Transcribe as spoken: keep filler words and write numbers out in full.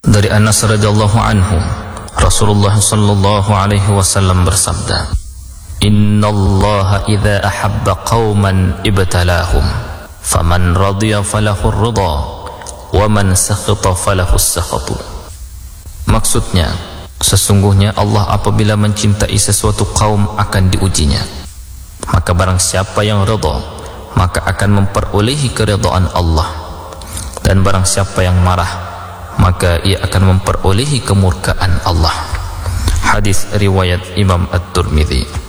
Dari Anas radhiyallahu anhu, Rasulullah sallallahu alaihi wasallam bersabda, "Innallaha idza ahabba qauman ibtalahum, faman radiya falahu ar-ridha, wa man sakhata falahu as-sakhatu." Maksudnya, sesungguhnya Allah apabila mencintai sesuatu kaum akan diujinya. Maka barang siapa yang ridha, maka akan memperolehi keridhaan Allah. Dan barang siapa yang marah, maka ia akan memperolehi kemurkaan Allah. Hadis riwayat Imam At-Tirmidzi.